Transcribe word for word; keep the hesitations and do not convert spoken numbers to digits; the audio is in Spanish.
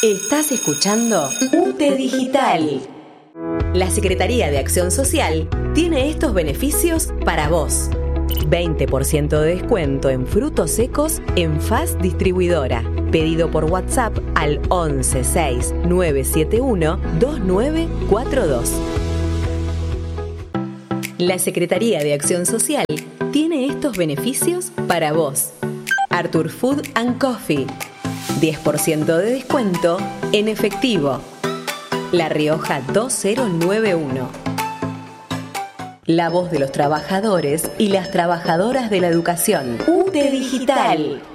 Estás escuchando U T E Digital. La Secretaría de Acción Social tiene estos beneficios para vos. veinte por ciento de descuento en frutos secos en F A S Distribuidora. Pedido por WhatsApp al once seis nueve siete uno dos nueve cuatro dos. La Secretaría de Acción Social tiene estos beneficios para vos. Artur Food and Coffee. diez por ciento de descuento en efectivo. La Rioja dos cero nueve uno. La voz de los trabajadores y las trabajadoras de la educación. U T E Digital.